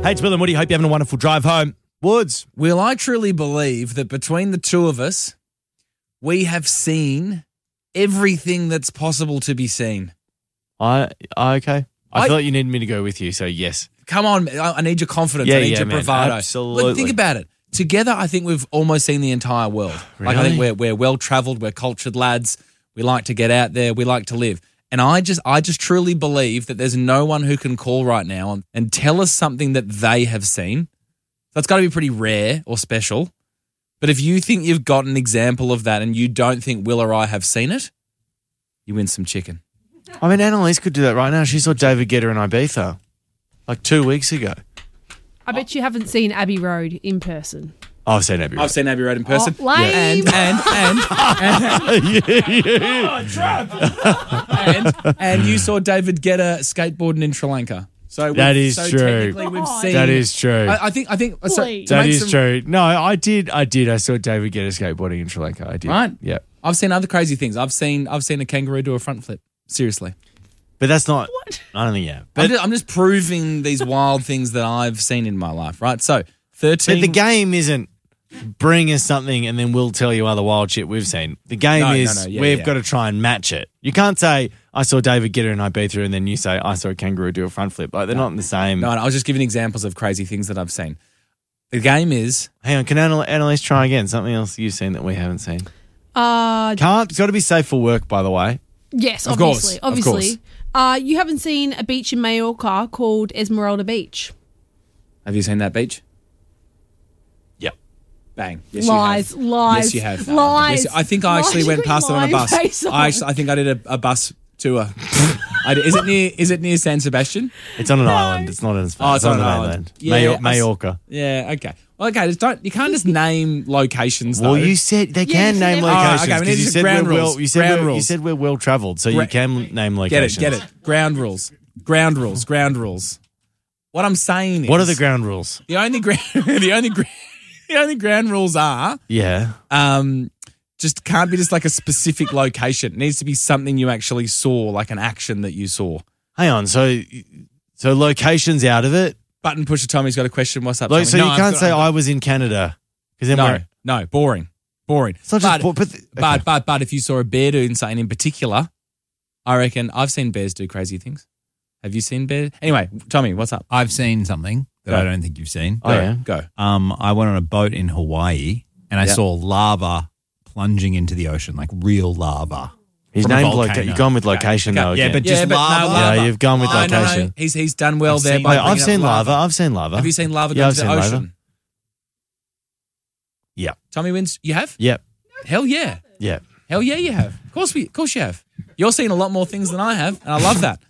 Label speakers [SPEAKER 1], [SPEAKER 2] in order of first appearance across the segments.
[SPEAKER 1] Hey, it's Will and Woody. Hope you're having a wonderful drive home. Woods.
[SPEAKER 2] Will, I truly believe that between the two of us, we have seen everything that's possible to be seen.
[SPEAKER 1] Okay. I thought you needed me to go with you, so yes.
[SPEAKER 2] Come on, I need your confidence. I need your bravado.
[SPEAKER 1] Absolutely.
[SPEAKER 2] Look, think about it. Together, I think we've almost seen the entire world.
[SPEAKER 1] Really?
[SPEAKER 2] Like, I think we're well-travelled, we're cultured lads. We like to get out there, we like to live. And I just truly believe that there's no one who can call right now and tell us something that they have seen. That's got to be pretty rare or special. But if you think you've got an example of that and you don't think Will or I have seen it, you win some chicken.
[SPEAKER 1] I mean, Annalise could do that right now. She saw David Guetta in Ibiza like 2 weeks ago.
[SPEAKER 3] I bet you haven't seen Abbey Road in person.
[SPEAKER 1] Oh, I've seen Abbey Road.
[SPEAKER 2] I've seen Abbey Road in person.
[SPEAKER 3] Oh, lame.
[SPEAKER 2] And you saw David Guetta skateboarding in Sri Lanka. So
[SPEAKER 1] that is true.
[SPEAKER 2] Technically, we've seen.
[SPEAKER 1] That is true.
[SPEAKER 2] I think. So,
[SPEAKER 1] that is true. No, I did. I saw David Guetta skateboarding in Sri Lanka. I did.
[SPEAKER 2] Right.
[SPEAKER 1] Yeah.
[SPEAKER 2] I've seen other crazy things. I've seen a kangaroo do a front flip. Seriously.
[SPEAKER 1] But that's not. What? I don't think. Yeah. But
[SPEAKER 2] I'm just proving these wild things that I've seen in my life. Right. So 13.
[SPEAKER 1] But the game isn't bring us something and then we'll tell you other wild shit we've seen. The game is we've got to try and match it. You can't say I saw David Guetta in Ibiza and then you say I saw a kangaroo do a front flip. Like they're not in the same.
[SPEAKER 2] No, I was just giving examples of crazy things that I've seen. The game is.
[SPEAKER 1] Hang on, can Annalise try again? Something else you've seen that we haven't seen. Can't. It's got to be safe for work, by the way.
[SPEAKER 3] Yes,
[SPEAKER 2] Of
[SPEAKER 3] obviously.
[SPEAKER 2] course.
[SPEAKER 3] Obviously. You haven't seen a beach in Mallorca called Esmeralda Beach.
[SPEAKER 2] Have you seen that beach?
[SPEAKER 1] Yep.
[SPEAKER 2] Bang. Yes,
[SPEAKER 3] Lies.
[SPEAKER 2] you have.
[SPEAKER 3] Lies.
[SPEAKER 2] Yes, you have.
[SPEAKER 3] Lies.
[SPEAKER 2] Yes, I think I actually went past it on a bus. I think I did a bus tour. Is it near San Sebastian?
[SPEAKER 1] It's on an island. It's not in Spain.
[SPEAKER 2] Oh, it's on an island.
[SPEAKER 1] Yeah, Mallorca.
[SPEAKER 2] Yeah, okay. Well, okay, you can't just name locations, though.
[SPEAKER 1] Well, you said they can name locations.
[SPEAKER 2] Okay, we need
[SPEAKER 1] you
[SPEAKER 2] to
[SPEAKER 1] said
[SPEAKER 2] ground
[SPEAKER 1] we're
[SPEAKER 2] rules.
[SPEAKER 1] You said we're well travelled, so you can name locations.
[SPEAKER 2] Get it. Ground rules. What I'm saying is,
[SPEAKER 1] what are the ground rules?
[SPEAKER 2] The only ground rules are just can't be just like a specific location. It needs to be something you actually saw, like an action that you saw.
[SPEAKER 1] Hang on, so locations out of it.
[SPEAKER 2] Button pusher Tommy's got a question. What's up, Tommy?
[SPEAKER 1] So you can't say I was in Canada because then
[SPEAKER 2] no, boring.
[SPEAKER 1] It's not just
[SPEAKER 2] but if you saw a bear doing something in particular, I reckon I've seen bears do crazy things. Have you seen bears? Anyway, Tommy, what's up?
[SPEAKER 4] I've seen something that I don't think you've seen.
[SPEAKER 2] Go.
[SPEAKER 4] I went on a boat in Hawaii and I saw lava plunging into the ocean, like real lava.
[SPEAKER 1] He's named location. You've gone with location though.
[SPEAKER 4] Yeah,
[SPEAKER 1] again.
[SPEAKER 4] but just lava.
[SPEAKER 1] Yeah, you've gone with location.
[SPEAKER 2] No. He's done well there.
[SPEAKER 1] I've seen lava. I've seen lava.
[SPEAKER 2] Have you seen lava go into the ocean?
[SPEAKER 1] Lava. Yeah.
[SPEAKER 2] Tommy wins. You have?
[SPEAKER 1] Yep.
[SPEAKER 2] Hell yeah.
[SPEAKER 1] Yeah.
[SPEAKER 2] Hell yeah, you have. Of course you have. You're seeing a lot more things than I have, and I love that.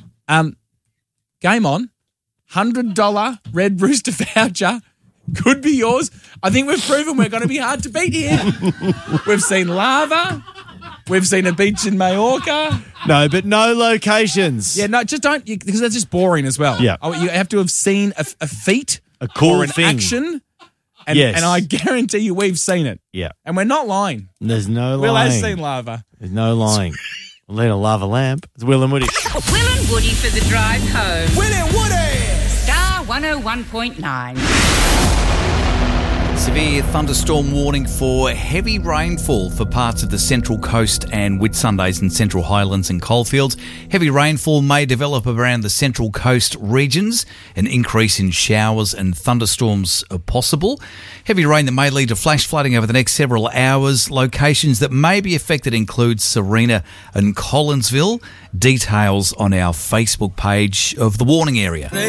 [SPEAKER 2] Game on. $100 Red Rooster voucher could be yours. I think we've proven we're going to be hard to beat here. We've seen lava. We've seen a beach in Mallorca.
[SPEAKER 1] No, but no locations.
[SPEAKER 2] Yeah, no, just don't, because that's just boring as well.
[SPEAKER 1] Yeah.
[SPEAKER 2] You have to have seen a feat,
[SPEAKER 1] a cool
[SPEAKER 2] or an
[SPEAKER 1] thing.
[SPEAKER 2] action. And I guarantee you we've seen it.
[SPEAKER 1] Yeah.
[SPEAKER 2] And we're not lying.
[SPEAKER 1] There's no lying.
[SPEAKER 2] Will has seen lava.
[SPEAKER 1] There's no lying. We'll need a lava lamp. It's Will and Woody.
[SPEAKER 5] Will and Woody for the drive home.
[SPEAKER 2] Will and Woody!
[SPEAKER 5] Star 101.9.
[SPEAKER 6] Severe thunderstorm warning for heavy rainfall for parts of the Central Coast and Whitsundays and Central Highlands and Coalfields. Heavy rainfall may develop around the Central Coast regions. An increase in showers and thunderstorms are possible. Heavy rain that may lead to flash flooding over the next several hours. Locations that may be affected include Serena and Collinsville. Details on our Facebook page of the warning area.